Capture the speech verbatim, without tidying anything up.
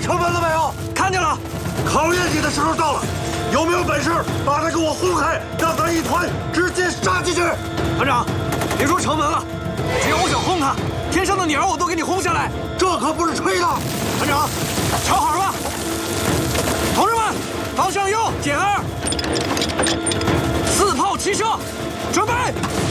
城门了没有？ 看见了。 考验你的时候到了，有没有本事把他给我轰开，让他一团直接杀进去？ 团长，别说城门了，只要我想轰他，天上的鸟我都给你轰下来。 这可不是吹的。 团长，瞧好了，同志们，方向右减二，四炮齐射，准备。